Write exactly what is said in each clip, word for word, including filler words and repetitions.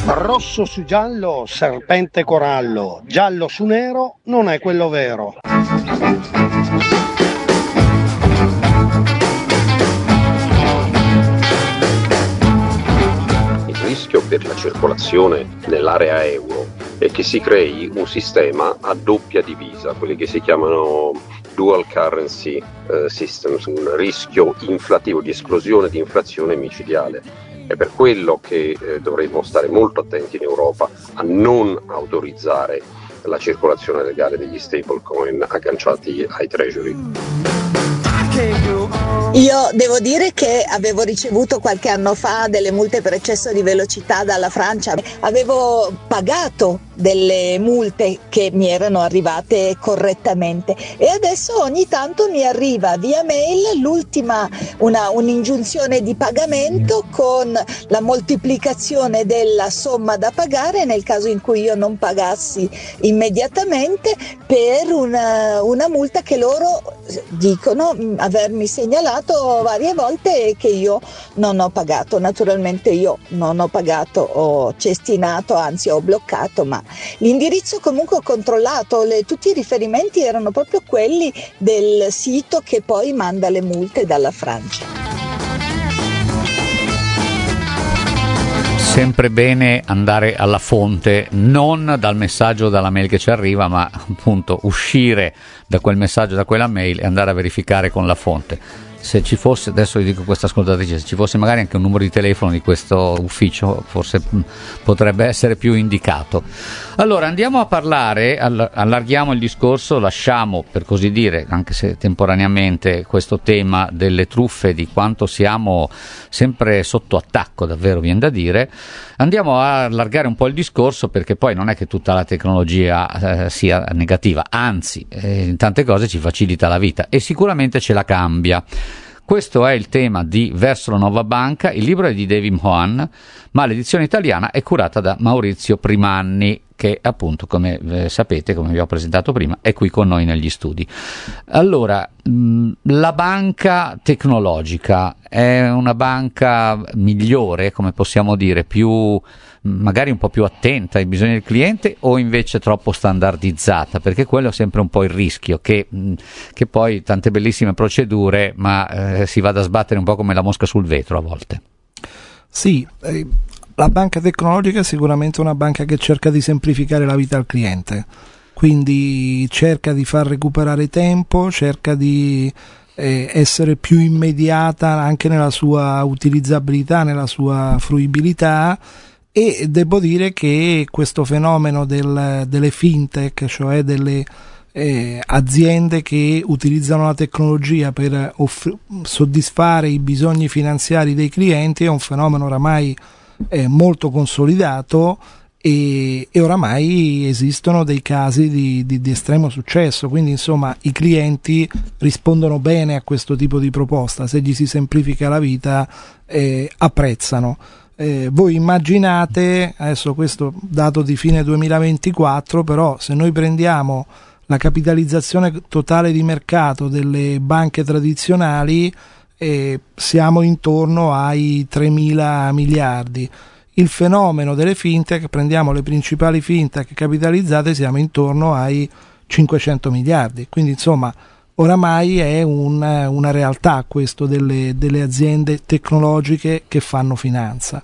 Rosso su giallo, serpente corallo, giallo su nero non è quello vero. Il rischio per la circolazione nell'area euro è che si crei un sistema a doppia divisa, quelli che si chiamano dual currency eh, systems, un rischio inflattivo di esplosione di inflazione micidiale. È per quello che eh, dovremmo stare molto attenti in Europa a non autorizzare la circolazione legale degli stablecoin agganciati ai treasury. Io devo dire che avevo ricevuto qualche anno fa delle multe per eccesso di velocità dalla Francia, avevo pagato delle multe che mi erano arrivate correttamente e adesso ogni tanto mi arriva via mail l'ultima, una, un'ingiunzione di pagamento con la moltiplicazione della somma da pagare nel caso in cui io non pagassi immediatamente per una, una multa che loro dicono avermi segnalato varie volte e che io non ho pagato. Naturalmente io non ho pagato, ho cestinato, anzi ho bloccato, ma l'indirizzo comunque ho controllato, le, tutti i riferimenti erano proprio quelli del sito che poi manda le multe dalla Francia. Sempre bene andare alla fonte, non dal messaggio o dalla mail che ci arriva, ma appunto uscire da quel messaggio, da quella mail e andare a verificare con la fonte. Se ci fosse, adesso vi dico questa ascoltatrice, se ci fosse magari anche un numero di telefono di questo ufficio, forse potrebbe essere più indicato. Allora andiamo a parlare, allarghiamo il discorso, lasciamo per così dire, anche se temporaneamente, questo tema delle truffe, di quanto siamo sempre sotto attacco, davvero viene da dire. Andiamo a allargare un po' il discorso, perché poi non è che tutta la tecnologia eh, sia negativa, anzi eh, in tante cose ci facilita la vita e sicuramente ce la cambia. Questo è il tema di Verso la nuova banca, il libro è di David Hoan, ma l'edizione italiana è curata da Maurizio Primanni, che appunto, come eh, sapete, come vi ho presentato prima, è qui con noi negli studi. Allora, mh, la banca tecnologica è una banca migliore, come possiamo dire, più magari un po' più attenta ai bisogni del cliente, o invece troppo standardizzata? Perché quello è sempre un po' il rischio, che, che poi tante bellissime procedure, ma eh, si vada a sbattere un po' come la mosca sul vetro a volte. Sì, eh, la banca tecnologica è sicuramente una banca che cerca di semplificare la vita al cliente, quindi cerca di far recuperare tempo, cerca di eh, essere più immediata anche nella sua utilizzabilità, nella sua fruibilità. E devo dire che questo fenomeno del, delle fintech, cioè delle eh, aziende che utilizzano la tecnologia per off- soddisfare i bisogni finanziari dei clienti, è un fenomeno oramai eh, molto consolidato e, e oramai esistono dei casi di, di, di estremo successo, quindi insomma i clienti rispondono bene a questo tipo di proposta, se gli si semplifica la vita eh, apprezzano. Eh, voi immaginate, adesso questo dato di fine duemilaventiquattro, però se noi prendiamo la capitalizzazione totale di mercato delle banche tradizionali, eh, siamo intorno ai tremila miliardi. Il fenomeno delle fintech, prendiamo le principali fintech capitalizzate, siamo intorno ai cinquecento miliardi, quindi insomma oramai è un, una realtà questo delle, delle aziende tecnologiche che fanno finanza.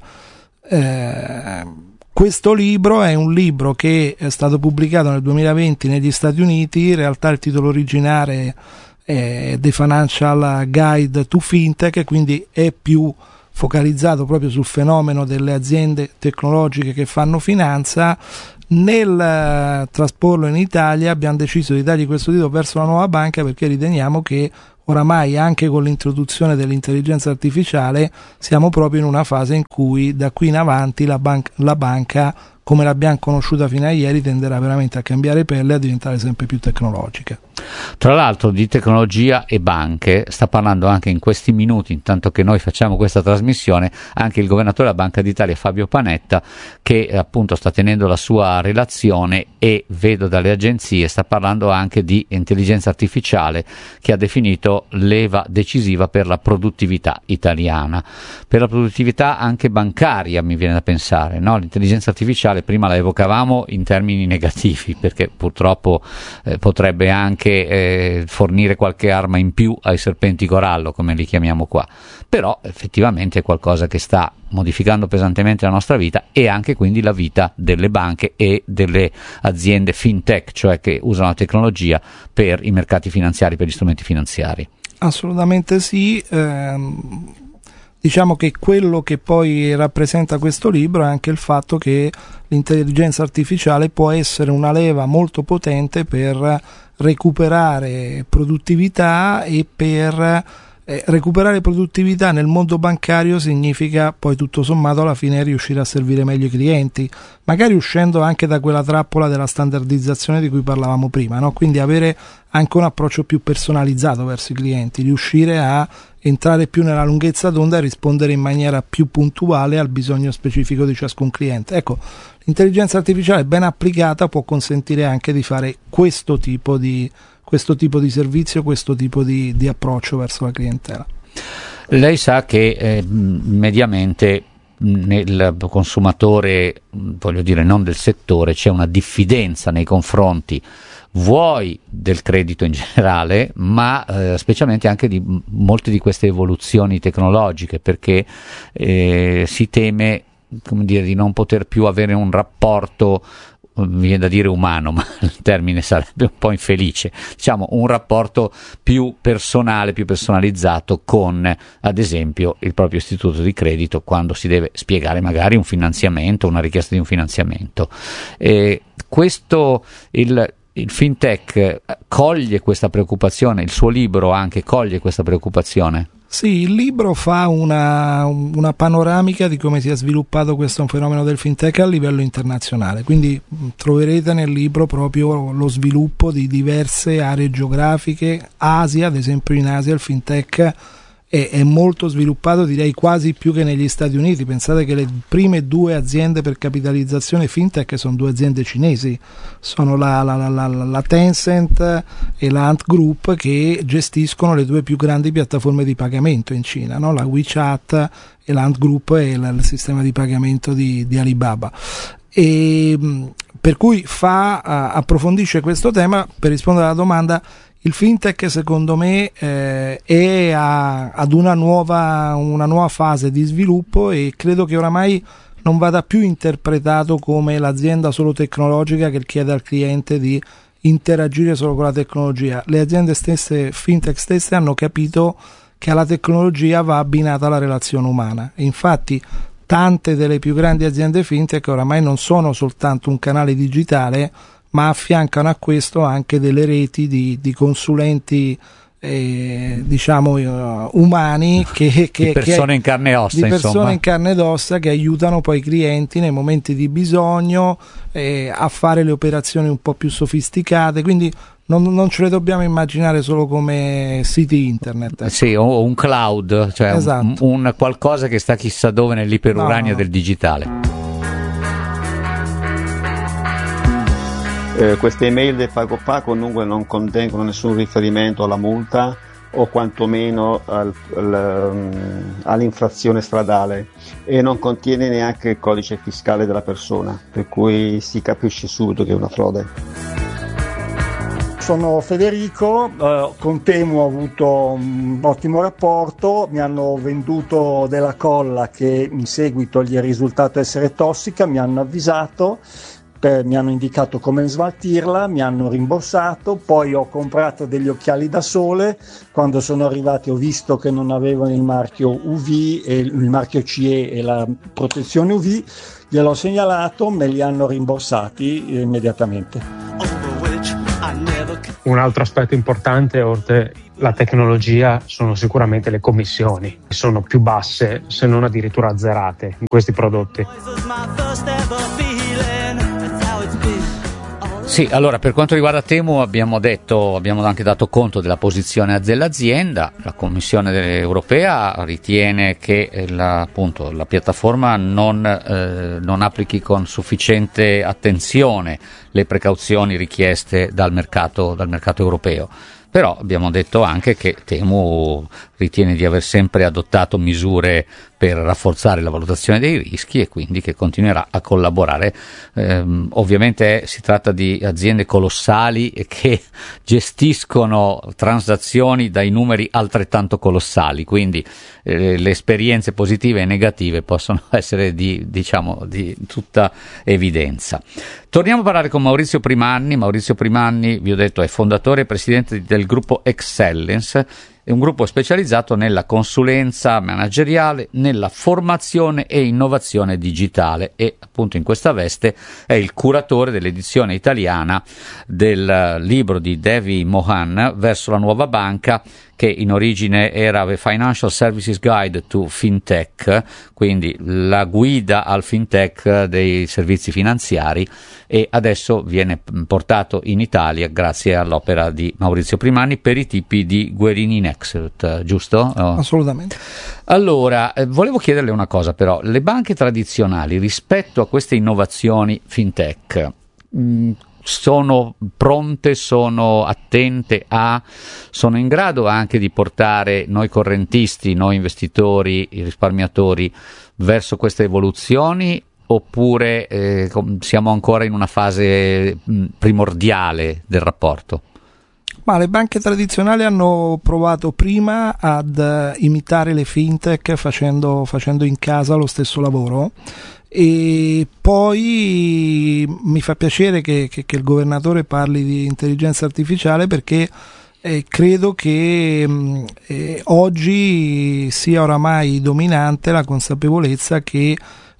Eh, questo libro è un libro che è stato pubblicato nel duemilaventi negli Stati Uniti, in realtà il titolo originale è The Financial Guide to Fintech, quindi è più focalizzato proprio sul fenomeno delle aziende tecnologiche che fanno finanza. Nel uh, trasporlo in Italia abbiamo deciso di dargli questo titolo Verso la nuova banca, perché riteniamo che oramai anche con l'introduzione dell'intelligenza artificiale siamo proprio in una fase in cui da qui in avanti la, ban- la banca come l'abbiamo conosciuta fino a ieri tenderà veramente a cambiare pelle e a diventare sempre più tecnologica. Tra l'altro di tecnologia e banche sta parlando anche in questi minuti, intanto che noi facciamo questa trasmissione, anche il governatore della Banca d'Italia Fabio Panetta, che appunto sta tenendo la sua relazione e vedo dalle agenzie sta parlando anche di intelligenza artificiale, che ha definito leva decisiva per la produttività italiana, per la produttività anche bancaria, mi viene da pensare, no? L'intelligenza artificiale prima la evocavamo in termini negativi, perché purtroppo eh, potrebbe anche eh, fornire qualche arma in più ai serpenti corallo, come li chiamiamo qua, però effettivamente è qualcosa che sta modificando pesantemente la nostra vita e anche quindi la vita delle banche e delle aziende fintech, cioè che usano la tecnologia per i mercati finanziari, per gli strumenti finanziari. Assolutamente sì. ehm... Diciamo che quello che poi rappresenta questo libro è anche il fatto che l'intelligenza artificiale può essere una leva molto potente per recuperare produttività, e per eh, recuperare produttività nel mondo bancario significa poi tutto sommato alla fine riuscire a servire meglio i clienti, magari uscendo anche da quella trappola della standardizzazione di cui parlavamo prima, no? Quindi avere anche un approccio più personalizzato verso i clienti, riuscire a entrare più nella lunghezza d'onda e rispondere in maniera più puntuale al bisogno specifico di ciascun cliente. Ecco, l'intelligenza artificiale ben applicata può consentire anche di fare questo tipo di, questo tipo di servizio, questo tipo di, di approccio verso la clientela. Lei sa che eh, mediamente nel consumatore, voglio dire non del settore, c'è una diffidenza nei confronti vuoi del credito in generale, ma eh, specialmente anche di m- molte di queste evoluzioni tecnologiche, perché eh, si teme, come dire, di non poter più avere un rapporto, mi viene da dire umano, ma il termine sarebbe un po' infelice, diciamo un rapporto più personale, più personalizzato con, ad esempio, il proprio istituto di credito quando si deve spiegare magari un finanziamento, una richiesta di un finanziamento. E questo, il Il fintech coglie questa preoccupazione, il suo libro anche coglie questa preoccupazione? Sì, il libro fa una, una panoramica di come si è sviluppato questo fenomeno del fintech a livello internazionale, quindi troverete nel libro proprio lo sviluppo di diverse aree geografiche. Asia, ad esempio in Asia il fintech è, è molto sviluppato, direi quasi più che negli Stati Uniti. Pensate che le prime due aziende per capitalizzazione fintech sono due aziende cinesi, sono la, la, la, la, la Tencent e la Ant Group, che gestiscono le due più grandi piattaforme di pagamento in Cina, no? La WeChat e la Ant Group è il, il sistema di pagamento di, di Alibaba. E per cui fa, uh, approfondisce questo tema. Per rispondere alla domanda, il fintech secondo me eh, è a, ad una nuova, una nuova fase di sviluppo, e credo che oramai non vada più interpretato come l'azienda solo tecnologica che chiede al cliente di interagire solo con la tecnologia. Le aziende stesse, fintech stesse, hanno capito che alla tecnologia va abbinata la relazione umana, e infatti tante delle più grandi aziende fintech oramai non sono soltanto un canale digitale, ma affiancano a questo anche delle reti di, di consulenti eh, diciamo uh, umani, che, che, di persone che, in carne e ossa, di persone insomma. in carne ed ossa, che aiutano poi i clienti nei momenti di bisogno eh, a fare le operazioni un po' più sofisticate. Quindi non, non ce le dobbiamo immaginare solo come siti internet. Sì, o un cloud, cioè esatto. un, un qualcosa che sta chissà dove nell'iperuranio no, no. del digitale. Eh, queste email del Pago Pa comunque non contengono nessun riferimento alla multa o quantomeno al, al, um, all'infrazione stradale, e non contiene neanche il codice fiscale della persona, per cui si capisce subito che è una frode. Sono Federico, eh, con Temu ho avuto un ottimo rapporto, mi hanno venduto della colla che in seguito gli è risultato essere tossica, mi hanno avvisato, per, mi hanno indicato come smaltirla, mi hanno rimborsato, poi ho comprato degli occhiali da sole, quando sono arrivati ho visto che non avevano il marchio U V, e il marchio C E e la protezione U V, gliel'ho segnalato, me li hanno rimborsati immediatamente. Un altro aspetto importante, oltre la tecnologia, sono sicuramente le commissioni, che sono più basse, se non addirittura azzerate, in questi prodotti. Sì, allora per quanto riguarda Temu abbiamo detto, abbiamo anche dato conto della posizione dell'azienda. La Commissione europea ritiene che la, appunto, la piattaforma non, eh, non applichi con sufficiente attenzione le precauzioni richieste dal mercato, dal mercato europeo. Però abbiamo detto anche che Temu ritiene di aver sempre adottato misure per rafforzare la valutazione dei rischi e quindi che continuerà a collaborare. Ehm, ovviamente si tratta di aziende colossali che gestiscono transazioni dai numeri altrettanto colossali, quindi eh, le esperienze positive e negative possono essere di, diciamo, di tutta evidenza. Torniamo a parlare con Maurizio Primanni. Maurizio Primanni, vi ho detto, è fondatore e presidente del gruppo Excellence, è un gruppo specializzato nella consulenza manageriale, nella formazione e innovazione digitale e appunto in questa veste è il curatore dell'edizione italiana del libro di Devi Mohan, Verso la nuova banca, che in origine era The Financial Services Guide to FinTech, quindi la guida al FinTech dei servizi finanziari, e adesso viene portato in Italia grazie all'opera di Maurizio Primanni per i tipi di Guerini Nexus, giusto? Oh. Assolutamente. Allora, eh, volevo chiederle una cosa però, le banche tradizionali rispetto a queste innovazioni FinTech, mh, sono pronte, sono attente a, sono in grado anche di portare noi correntisti, noi investitori, i risparmiatori verso queste evoluzioni, oppure eh, siamo ancora in una fase mh, primordiale del rapporto? Ma le banche tradizionali hanno provato prima ad uh, imitare le fintech facendo, facendo in casa lo stesso lavoro, e poi mi fa piacere che, che, che il governatore parli di intelligenza artificiale, perché eh, credo che mh, eh, oggi sia oramai dominante la consapevolezza che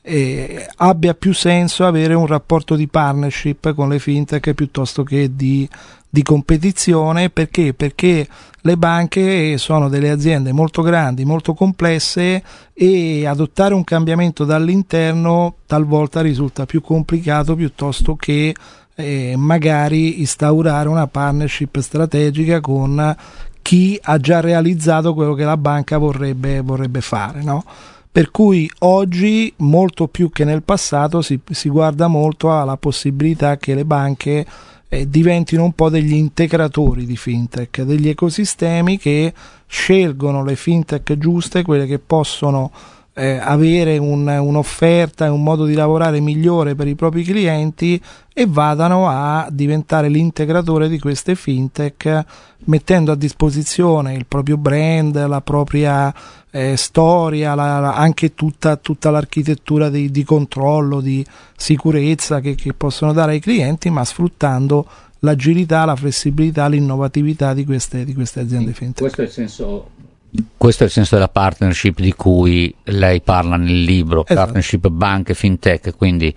eh, abbia più senso avere un rapporto di partnership con le fintech piuttosto che di di competizione. Perché? Perché le banche sono delle aziende molto grandi, molto complesse, e adottare un cambiamento dall'interno talvolta risulta più complicato piuttosto che eh, magari instaurare una partnership strategica con chi ha già realizzato quello che la banca vorrebbe, vorrebbe fare, no? Per cui oggi, molto più che nel passato, si, si guarda molto alla possibilità che le banche eh, diventino un po' degli integratori di fintech, degli ecosistemi che scelgono le fintech giuste, quelle che possono eh, avere un, un'offerta e un modo di lavorare migliore per i propri clienti, e vadano a diventare l'integratore di queste fintech, mettendo a disposizione il proprio brand, la propria eh, storia, la, la, anche tutta, tutta l'architettura di, di controllo, di sicurezza che, che possono dare ai clienti, ma sfruttando l'agilità, la flessibilità, l'innovatività di queste, di queste aziende fintech. Questo è il senso, questo è il senso della partnership di cui lei parla nel libro, esatto. Partnership banche fintech. Quindi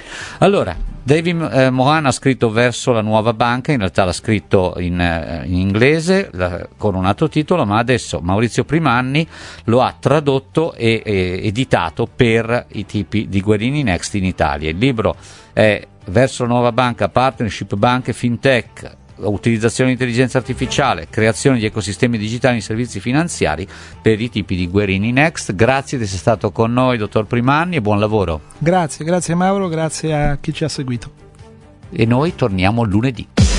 allora David eh, Mohan ha scritto Verso la nuova banca, in realtà l'ha scritto in, eh, in inglese la, con un altro titolo, ma adesso Maurizio Primanni lo ha tradotto e, e editato per i tipi di Guerini Next in Italia. Il libro è Verso la nuova banca, Partnership banche fintech, utilizzazione di intelligenza artificiale, creazione di ecosistemi digitali in servizi finanziari per i tipi di Guerini Next. Grazie di essere stato con noi, dottor Primanni, e buon lavoro. Grazie, grazie Mauro, grazie a chi ci ha seguito. E noi torniamo lunedì.